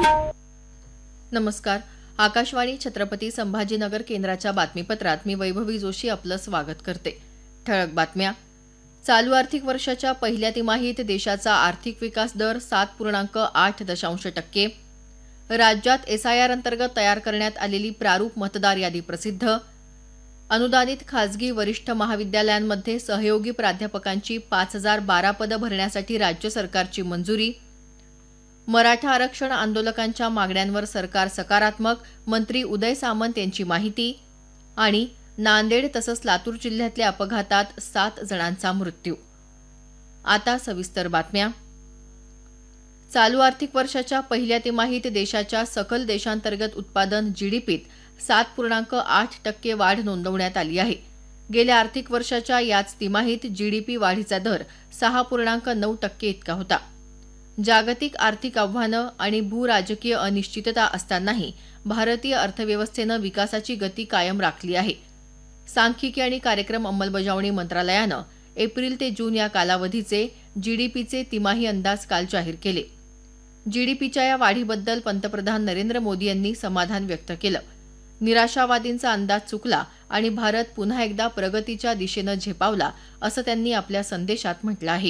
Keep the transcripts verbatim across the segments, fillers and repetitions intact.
नमस्कार. आकाशवाणी छत्रपती संभाजीनगर केंद्राच्या बातमीपत्रात मी वैभवी जोशी आपलं स्वागत करते. ठळक बातम्या. चालू आर्थिक वर्षाच्या पहिल्या तिमाहीत देशाचा आर्थिक विकास दर सात पूर्णांक आठ दशांश टक्के. राज्यात एसआयआर अंतर्गत तयार करण्यात आलेली प्रारूप मतदार यादी प्रसिद्ध. अनुदानित खासगी वरिष्ठ महाविद्यालयांमध्ये सहयोगी प्राध्यापकांची पाच हजार बारा पदं भरण्यासाठी राज्य सरकारची मंजुरी. मराठा आरक्षण आंदोलकांच्या मागण्यांवर सरकार सकारात्मक, मंत्री उदय सामंत यांची माहिती. आणि नांदेड तसंच लातूर जिल्ह्यातल्या अपघातात सात जणांचा मृत्यू. आता सविस्तर बातम्या. चालू आर्थिक वर्षाच्या पहिल्या तिमाहीत देशाच्या सकल देशांतर्गत उत्पादन जीडीपीत सात पूर्णांक आठ टक्के वाढ नोंदवण्यात आली आहे. गेल्या आर्थिक वर्षाच्या याच तिमाहीत जीडीपी वाढीचा दर सहा पूर्णांक नऊ टक्के इतका होता. जागतिक आर्थिक आव्हानं आणि भूराजकीय अनिश्चितता असतानाही भारतीय अर्थव्यवस्थेनं विकासाची गती कायम राखली आहे. सांख्यिकी आणि कार्यक्रम अंमलबजावणी मंत्रालयानं एप्रिल ते जून या कालावधीचे जीडीपीचे तिमाही अंदाज काल जाहीर केले. जीडीपीच्या या वाढीबद्दल पंतप्रधान नरेंद्र मोदी यांनी समाधान व्यक्त केलं. निराशावादींचा अंदाज चुकला आणि भारत पुन्हा एकदा प्रगतीच्या दिशेनं झेपावला असं त्यांनी आपल्या संदेशात म्हटलं आहे.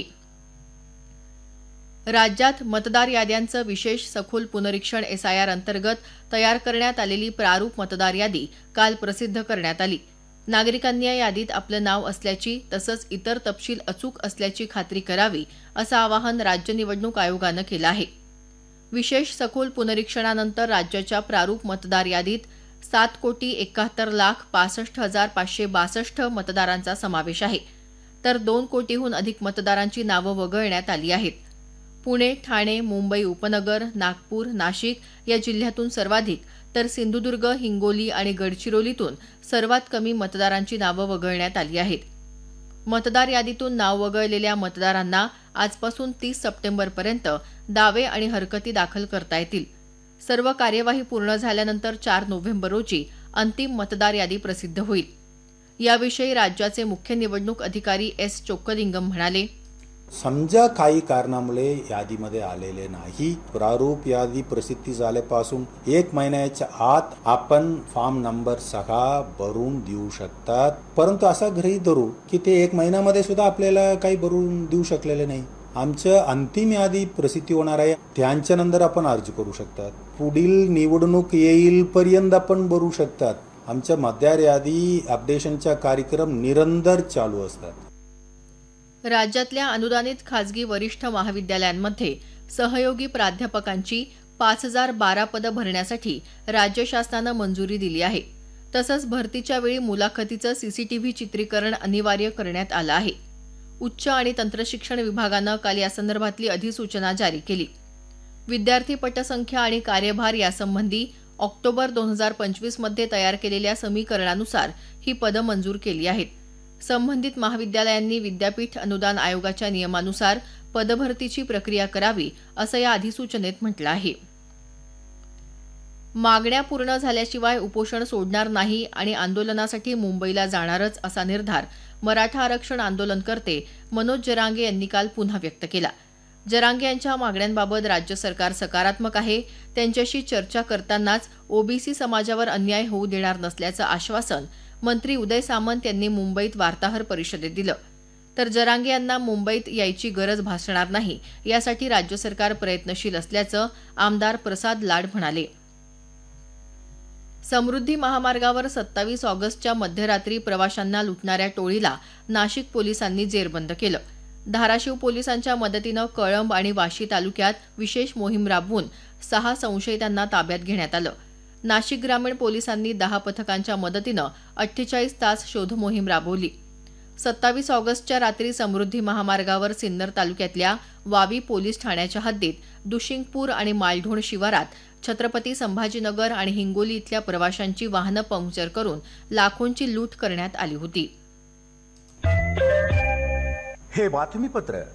राज्यात मतदार याद्यांचं विशेष सखोल पुनरीक्षण एसआयआर अंतर्गत तयार करण्यात आलेली प्रारूप मतदार यादी काल प्रसिद्ध करण्यात आली. नागरिकांनी या यादीत आपलं नाव असल्याची तसंच इतर तपशील अचूक असल्याची खात्री करावी असं आवाहन राज्य निवडणूक आयोगानं केलं आहे. विशेष सखोल पुनरीक्षणानंतर राज्याच्या प्रारूप मतदार यादीत सात कोटी एकाहत्तर लाख पासष्ट हजार पाचशे बासष्ट मतदारांचा समावेश आहे, तर दोन कोटीहून अधिक मतदारांची नावं वगळण्यात आली आहेत. पुणे, ठाणे, मुंबई उपनगर, नागपूर, नाशिक या जिल्ह्यातून सर्वाधिक, तर सिंधुदुर्ग, हिंगोली आणि गडचिरोलीतून सर्वात कमी मतदारांची नावं वगळण्यात आली आहेत. मतदार यादीतून नाव वगळलेल्या मतदारांना आजपासून तीस सप्टेंबरपर्यंत दावे आणि हरकती दाखल करता येतील. सर्व कार्यवाही पूर्ण झाल्यानंतर चार नोव्हेंबर रोजी अंतिम मतदार यादी प्रसिद्ध होईल. याविषयी राज्याचे मुख्य निवडणूक अधिकारी एस चोक्कलिंगम म्हणाले. समजा काही कारणामुळे यादीमध्ये आलेले नाही, प्रारूप यादी प्रसिद्धी झाल्यापासून एक महिन्याच्या आत आपण फॉर्म नंबर सहा भरून देऊ शकतात. परंतु असा गृहीत धरू की ते एक महिन्यामध्ये सुद्धा आपल्याला काही भरून देऊ शकलेले नाही. आमचं अंतिम यादी प्रसिद्धी होणार आहे, त्यांच्यानंतर आपण अर्ज करू शकतात. पुढील निवडणूक येईल पर्यंत आपण भरू शकतात. आमच्या मतदार यादी अपडेशनचा कार्यक्रम निरंतर चालू असतात. राज्यातल्या अनुदानित खासगी वरिष्ठ महाविद्यालयांमध्ये सहयोगी प्राध्यापकांची पाच हजार बारा पदं भरण्यासाठी राज्य शासनानं मंजुरी दिली आहे. तसंच भरतीच्या वेळी मुलाखतीचं सीसीटीव्ही चित्रीकरण अनिवार्य करण्यात आलं आहे. उच्च आणि तंत्रशिक्षण विभागानं काल यासंदर्भातली अधिसूचना जारी केली. विद्यार्थी पटसंख्या आणि कार्यभार यासंबंधी ऑक्टोबर दोन हजार पंचवीस मध्ये तयार केलेल्या समीकरणानुसार ही पदं मंजूर केली आहेत. संबंधित महाविद्यालयांनी विद्यापीठ अनुदान आयोगाच्या नियमानुसार पदभरतीची प्रक्रिया करावी असं या अधिसूचनेत म्हटलं आहे. मागण्या पूर्ण झाल्याशिवाय उपोषण सोडणार नाही आणि आंदोलनासाठी मुंबईला जाणारच असा निर्धार मराठा आरक्षण आंदोलनकर्ते मनोज जरांगे यांनी काल पुन्हा व्यक्त केला. जरांगे यांच्या मागण्यांबाबत राज्य सरकार सकारात्मक आहे, त्यांच्याशी चर्चा करतानाच ओबीसी समाजावर अन्याय होऊ देणार नसल्याचं आश्वासन मंत्री उदय सामंत यांनी मुंबईत वार्ताहर परिषदेत दिलं. तर जरांगे यांना मुंबईत यायची गरज भासणार नाही यासाठी राज्य सरकार प्रयत्नशील असल्याचं आमदार प्रसाद लाड म्हणाले. समृद्धी महामार्गावर सत्तावीस ऑगस्टच्या मध्यरात्री प्रवाशांना लुटणाऱ्या टोळीला नाशिक पोलिसांनी जेरबंद केलं. धाराशिव पोलिसांच्या मदतीनं कळंब आणि वाशी तालुक्यात विशेष मोहीम राबवून सहा संशयितांना ताब्यात घेण्यात आलं. नाशिक ग्रामीण पोलिसांनी दहा पथकांच्या मदतीनं अठ्ठेचाळीस तास शोध मोहीम राबवली. सत्तावीस ऑगस्टच्या रात्री समृद्धी महामार्गावर सिन्नर तालुक्यातल्या वावी पोलीस ठाण्याच्या हद्दीत दुशिंगपूर आणि मालढोण शिवारात छत्रपती संभाजीनगर आणि हिंगोली इथल्या प्रवाशांची वाहनं पंक्चर करून लाखोंची लूट करण्यात आली होती. हे बातमीपत्र